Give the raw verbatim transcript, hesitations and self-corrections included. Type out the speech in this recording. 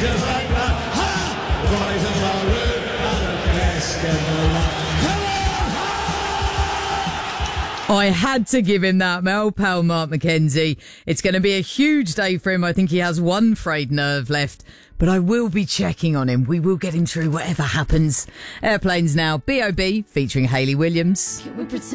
just like that. Ha! The boys of our room are the best in the land. I had to give him that, my old pal Mark McKenzie. It's going to be a huge day for him. I think he has one frayed nerve left, but I will be checking on him. We will get him through whatever happens. Airplanes now, B O B featuring Hayley Williams.